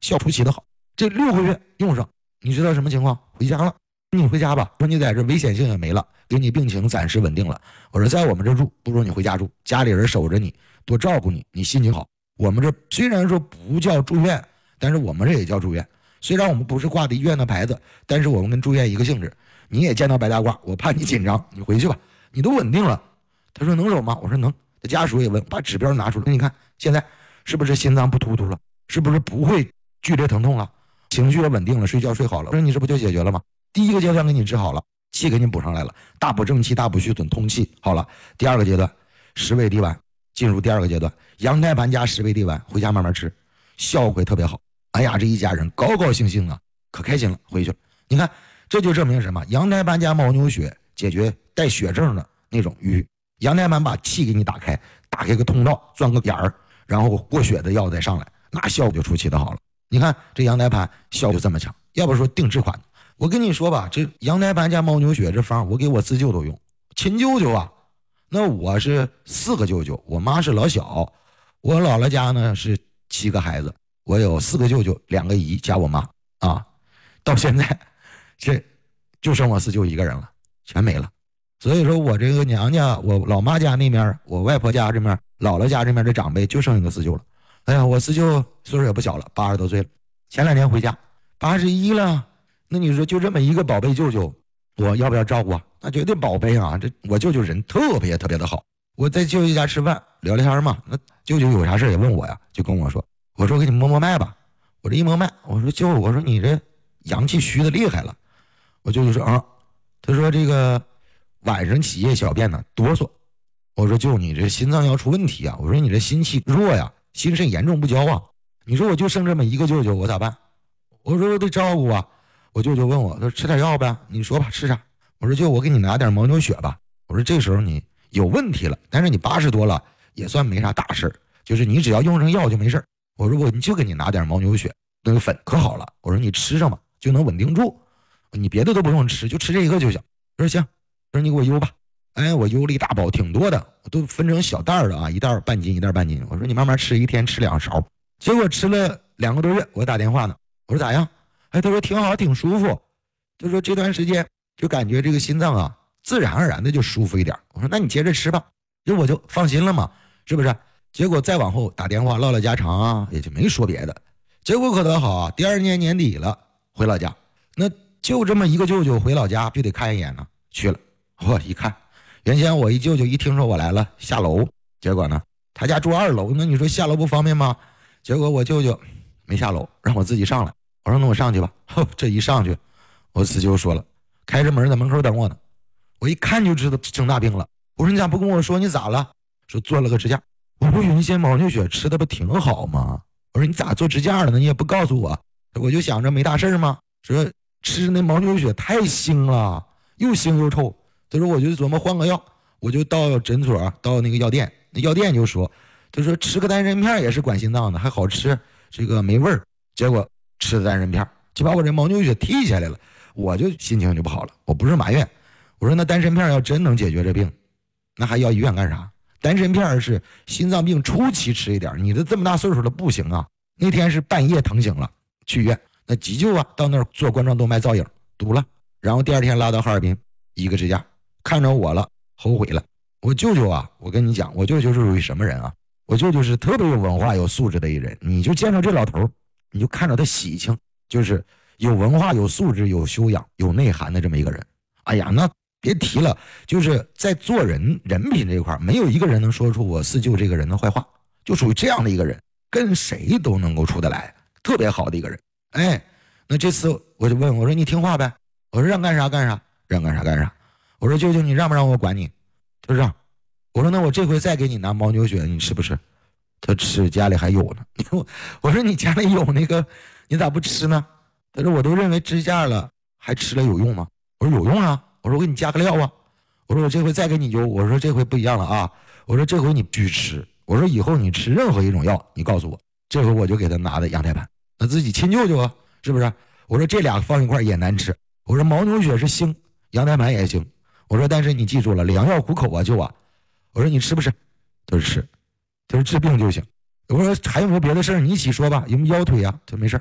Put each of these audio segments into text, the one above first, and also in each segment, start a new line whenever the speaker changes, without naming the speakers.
效出奇的好。这6个月用上，你知道什么情况？回家了。你回家吧，说你在这危险性也没了，给你病情暂时稳定了。我说在我们这住，不如你回家住，家里人守着你，多照顾你，你心情好。我们这虽然说不叫住院，但是我们这也叫住院。虽然我们不是挂的医院的牌子，但是我们跟住院一个性质。你也见到白大褂，我怕你紧张，你回去吧，你都稳定了。他说能走吗？我说能。他家属也问，把指标拿出来，你看现在是不是心脏不突突了？是不是不会剧烈疼痛了？情绪也稳定了，睡觉睡好了。我说你这不就解决了吗？第一个阶段给你治好了，气给你补上来了，大补正气，大补虚损，通气好了。第二个阶段10味地丸，进入第二个阶段，羊胎盘加10味地丸，回家慢慢吃，效果特别好。哎呀，这一家人高高兴兴啊，可开心了，回去了。你看这就证明什么？羊胎盘加牦牛血解决带血症的那种瘀，羊胎盘把气给你打开个通道，钻个眼儿，然后过血的药再上来，那效果就出奇的好了。你看这羊胎盘效果就这么强，要不说定制款。我跟你说吧，这羊胎盘加牦牛血这方我给我四舅都用，亲舅舅啊。那我是4个舅舅，我妈是老小，我姥姥家呢是7个孩子，我有4个舅舅2个姨加我妈啊，到现在这就剩我四舅一个人了，全没了。所以说我这个娘家，我老妈家那边，我外婆家这边，姥姥家这边的长辈就剩一个四舅了。哎呀，我四舅岁数也不小了，80多岁了，前2年回家81了。那你说就这么一个宝贝舅舅，我要不要照顾啊？那绝对宝贝啊！这我舅舅人特别特别的好。我在舅舅家吃饭聊聊天嘛，那舅舅有啥事也问我呀，就跟我说，我说给你摸摸脉吧。我这一摸脉，我说舅，我说你这阳气虚的厉害了。我舅舅说啊，他说这个晚上起夜小便呢哆嗦。我说舅，你这心脏要出问题啊！我说你这心气弱呀，心肾严重不交啊！你说我就剩这么一个舅舅，我咋办？我说我得照顾啊。我舅舅问我，他说吃点药呗，你说吧，吃啥？我说舅，我给你拿点牦牛血吧。我说这时候你有问题了，但是你80多了，也算没啥大事，就是你只要用上药就没事。我说你就给你拿点牦牛血，那个粉可好了。我说你吃上吧，就能稳定住，你别的都不用吃，就吃这一个就行。我说行，我说你给我邮吧。哎，我邮了一大包，挺多的，我都分成小袋的啊，一袋半斤，一袋半斤。我说你慢慢吃，一天吃2勺。结果吃了2个多月，我打电话呢，我说咋样？哎，他说挺好，挺舒服。他说这段时间就感觉这个心脏啊，自然而然的就舒服一点。我说那你接着吃吧，就我就放心了嘛，是不是？结果再往后打电话唠唠家常啊，也就没说别的。结果可得好啊，第2年年底了，回老家，那就这么一个舅舅回老家就得看一眼呢，去了。我一看，原先我一舅舅一听说我来了，下楼，结果呢，他家住2楼，那你说下楼不方便吗？结果我舅舅没下楼，让我自己上来。我说那我上去吧。这一上去，我四舅说了，开着门在门口等我呢。我一看就知道生大病了。我说你咋不跟我说你咋了？说做了个支架。我说原先牦牛血吃的不挺好吗？我说你咋做支架了呢？你也不告诉我。我就想着没大事吗？说吃那牦牛血太腥了，又腥又臭。他说我就琢磨换个药，我就到诊所，到那个药店，那药店就说，他说吃个丹参片也是管心脏的，还好吃，这个没味儿。结果吃的丹参片就把我这牦牛血提下来了，我就心情就不好了。我不是埋怨，我说那丹参片要真能解决这病，那还要医院干啥？丹参片是心脏病初期吃一点，你这么大岁数了不行啊。那天是半夜疼醒了，去医院，那急救啊，到那儿做冠状动脉造影，堵了，然后第2天拉到哈尔滨，一个支架，看着我了，后悔了。我舅舅啊，我跟你讲，我舅舅是属于什么人啊？我舅舅是特别有文化有素质的一人，你就见到这老头，你就看着他喜庆，就是有文化有素质有修养有内涵的这么一个人。哎呀，那别提了，就是在做人品这一块，没有一个人能说出我四舅这个人的坏话，就属于这样的一个人，跟谁都能够处得来，特别好的一个人。哎，那这次我就问我说你听话呗，我说让干啥干啥，让干啥干啥。我说舅舅你让不让我管你？他说让。我说那我这回再给你拿牦牛血，你吃不吃？他吃，家里还有呢。我说你家里有那个，你咋不吃呢？他说我都认为支架了，还吃了有用吗？我说有用啊。我说我给你加个料啊。我说我这回再给你邮，我说这回不一样了啊。我说这回你必须吃。我说以后你吃任何一种药，你告诉我。这回我就给他拿的羊胎盘，那自己亲舅舅啊，是不是？我说这俩放一块也难吃。我说牦牛血是腥，羊胎盘也行。我说但是你记住了，良药苦口啊，舅啊。我说你吃不吃？他说吃。他说治病就行。我说还有没有别的事儿？你一起说吧。有没有腰腿啊？他说没事。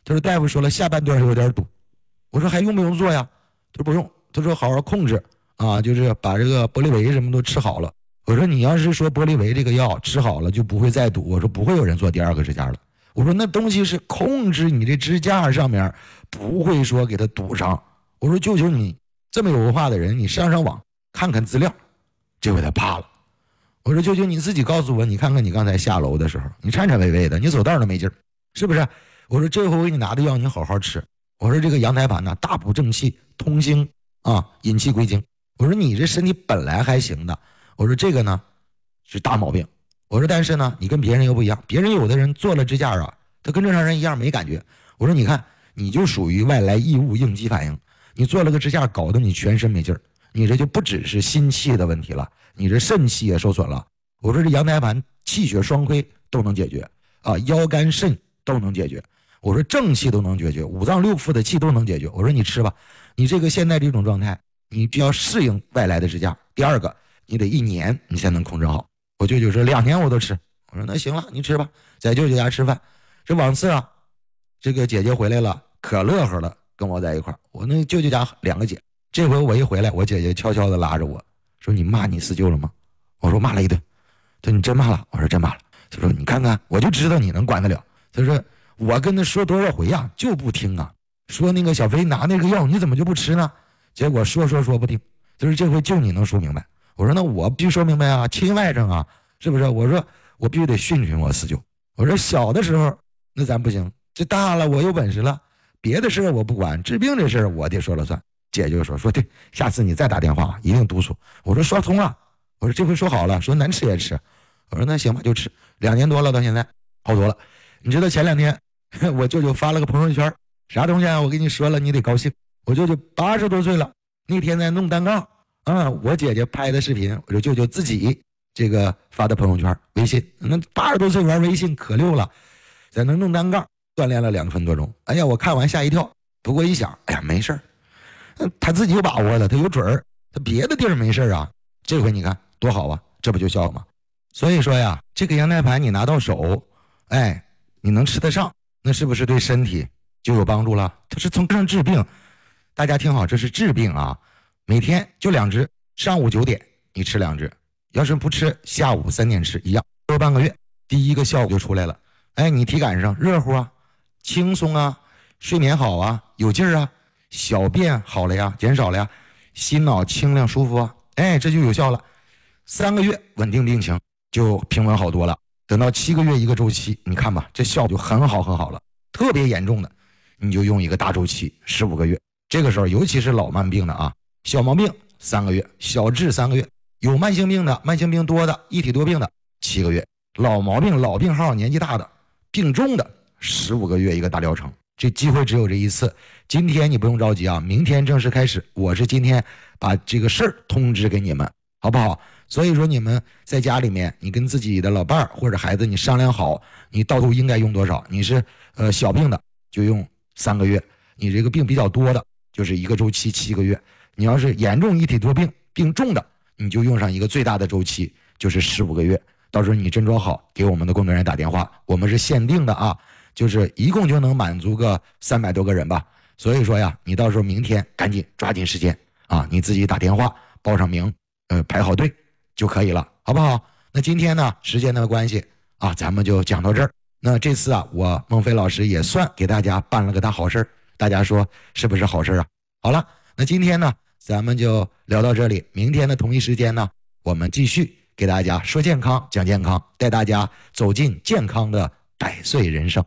他说大夫说了下半段有点堵。我说还用不用做呀？他说不用，他说好好控制啊，就是把这个玻利维什么都吃好了。我说你要是说玻利维这个药吃好了就不会再堵，我说不会有人做第二个支架了。我说那东西是控制你这支架上面，不会说给它堵上。我说舅舅你这么有文化的人，你上网看看资料。这回他怕了。我说舅舅你自己告诉我，你看看你刚才下楼的时候，你颤颤巍巍的，你走道都没劲儿，是不是？我说这回我给你拿的药你好好吃。我说这个羊胎盘呢，大补正气，通经啊，引气归经。我说你这身体本来还行的，我说这个呢是大毛病。我说但是呢你跟别人又不一样，别人有的人做了支架啊，他跟正常人一样没感觉。我说你看你就属于外来异物应激反应，你做了个支架搞得你全身没劲儿，你这就不只是心气的问题了，你这肾气也受损了。我说这羊胎盘气血双亏都能解决啊，腰肝肾都能解决，我说正气都能解决，五脏六腑的气都能解决。我说你吃吧，你这个现在这种状态你必要适应外来的支架。第二个你得1年你才能控制好。我舅舅说2年我都吃。我说那行了，你吃吧，在舅舅家吃饭。这往次啊，这个姐姐回来了可乐呵了，跟我在一块儿。我那舅舅家2个姐，这回我一回来，我姐姐悄悄的拉着我说你骂你四舅了吗？我说骂了一顿。他说你真骂了？我说真骂了。他说你看看我就知道你能管得了。他说我跟他说多少回呀就不听啊，说那个小飞拿那个药你怎么就不吃呢？结果说不听。就是这回就你能说明白。我说那我必须说明白啊，亲外甥啊，是不是？我说我必须得训训我四舅。我说小的时候那咱不行，这大了我有本事了，别的事我不管，治病这事我得说了算。姐就说对，下次你再打电话一定督促。我说说通了，我说这回说好了，说难吃也吃。我说那行吧就吃。2年多了到现在好多了。你知道前2天我舅舅发了个朋友圈，啥东西啊？我跟你说了你得高兴。我舅舅80多岁了，那天在弄单杠啊，我姐姐拍的视频，我舅舅自己这个发的朋友圈微信。那80多岁玩微信可溜了，在那弄单杠锻炼了2分多钟。哎呀我看完吓一跳，不过一想哎呀没事儿，他自己有把握了，他有准儿，他别的地儿没事啊，这回你看多好啊，这不就效吗？所以说呀，这个羊胎盘你拿到手，哎，你能吃得上，那是不是对身体就有帮助了？它是从上治病。大家听好，这是治病啊，每天就2支，上午9点你吃2支，要是不吃下午3点吃，一样，多半个月，第一个效果就出来了。哎，你体感上热乎啊，轻松啊，睡眠好啊，有劲儿啊，小便好了呀，减少了呀，心脑清亮舒服啊，哎，这就有效了。3个月稳定病情就平稳好多了。等到7个月一个周期，你看吧，这效就很好了。特别严重的你就用一个大周期15个月。这个时候尤其是老慢病的啊，小毛病3个月，小治3个月，有慢性病的，慢性病多的，一体多病的7个月，老毛病老病号年纪大的病重的15个月一个大疗程。这机会只有这一次，今天你不用着急啊，明天正式开始。我是今天把这个事儿通知给你们，好不好？所以说你们在家里面，你跟自己的老伴儿或者孩子你商量好，你到头应该用多少。你是小病的就用3个月，你这个病比较多的就是一个周期7个月，你要是严重一体多病病重的，你就用上一个最大的周期，就是15个月。到时候你症状好给我们的工作人员打电话，我们是限定的啊，就是一共就能满足个300多个人吧。所以说呀，你到时候明天赶紧抓紧时间啊，你自己打电话报上名，排好队就可以了，好不好？那今天呢，时间的关系啊，咱们就讲到这儿。那这次啊，我孟非老师也算给大家办了个大好事，大家说是不是好事啊？好了，那今天呢，咱们就聊到这里。明天的同一时间呢，我们继续给大家说健康，讲健康，带大家走进健康的100岁人生。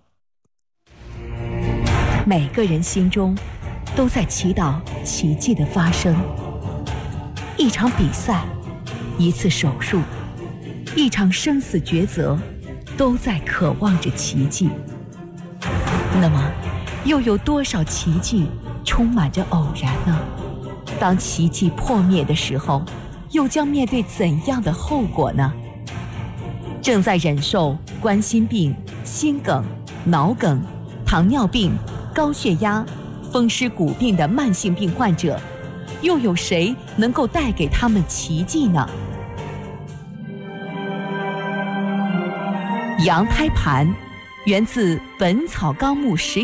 每个人心中都在祈祷奇迹的发生。一场比赛，一次手术，一场生死抉择，都在渴望着奇迹。那么，又有多少奇迹充满着偶然呢？当奇迹破灭的时候，又将面对怎样的后果呢？正在忍受冠心病、心梗、脑梗、糖尿病、高血压、风湿骨病的慢性病患者，又有谁能够带给他们奇迹呢？羊胎盘源自《本草纲目》